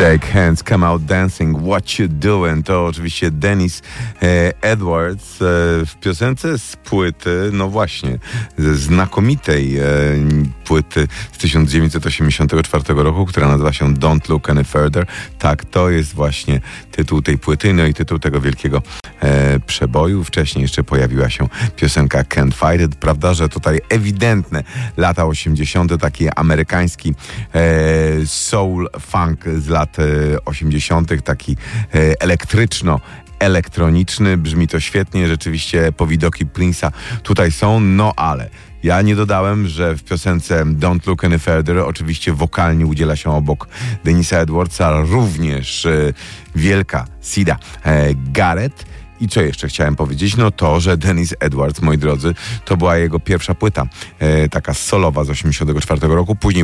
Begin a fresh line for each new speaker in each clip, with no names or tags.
Shake hands, come out dancing, what you doing? To oczywiście Dennis Edwards w piosence z płyty, no właśnie, ze znakomitej płyty z 1984 roku, która nazywa się Don't Look Any Further. Tak, to jest właśnie tytuł tej płyty, no i tytuł tego wielkiego przeboju. Wcześniej jeszcze pojawiła się piosenka Can't Fight It. Prawda, że tutaj ewidentne lata 80., taki amerykański soul funk z lat 80., taki elektryczno-elektroniczny. Brzmi to świetnie, rzeczywiście powidoki Prince'a tutaj są, no ale ja nie dodałem, że w piosence Don't Look Any Further oczywiście wokalnie udziela się obok Denisa Edwardsa również wielka Sida Garrett. I co jeszcze chciałem powiedzieć? No to, że Dennis Edwards, moi drodzy, to była jego pierwsza płyta, taka solowa z 1984 roku. Później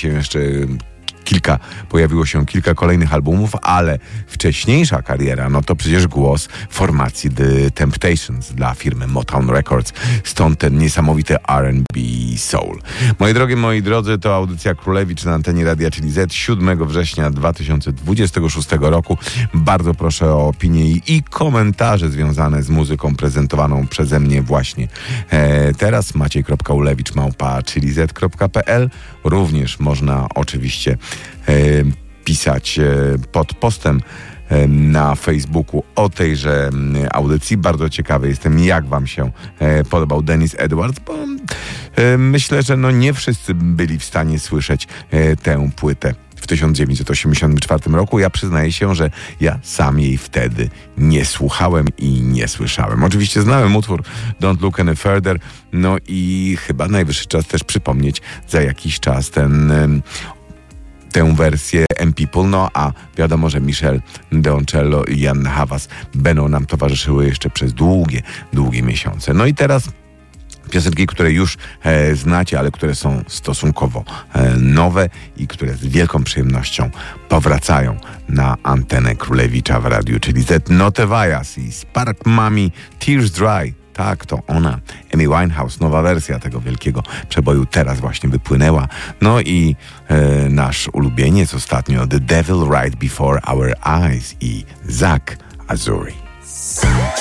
pojawiło się kilka kolejnych albumów, ale wcześniejsza kariera, no to przecież głos formacji The Temptations dla firmy Motown Records. Stąd ten niesamowity R&B soul. Moje drogie, moi drodzy, to audycja Królewicz na antenie Radia Czyli Z 7 września 2026 roku. Bardzo proszę o opinie i komentarze związane z muzyką prezentowaną przeze mnie właśnie teraz. maciej.ulewicz@chiliz.pl. Również można oczywiście pisać pod postem na Facebooku o tejże audycji. Bardzo ciekawy jestem, jak wam się podobał Dennis Edwards, bo myślę, że no nie wszyscy byli w stanie słyszeć tę płytę w 1984 roku. Ja przyznaję się, że ja sam jej wtedy nie słuchałem i nie słyszałem. Oczywiście znałem utwór Don't Look Any Further, no i chyba najwyższy czas też przypomnieć za jakiś czas tę wersję M-People, no a wiadomo, że Michel Deoncello i Jan Havas będą nam towarzyszyły jeszcze przez długie miesiące. No i teraz piosenki, które już znacie, ale które są stosunkowo nowe i które z wielką przyjemnością powracają na antenę Królewicza w Radiu Czyli Z. Notevajas i Spark Mami Tears Dry. Tak, to ona, Amy Winehouse, nowa wersja tego wielkiego przeboju teraz właśnie wypłynęła. No i nasz ulubieniec ostatnio, The Devil Right Before Our Eyes i Zach Azuri.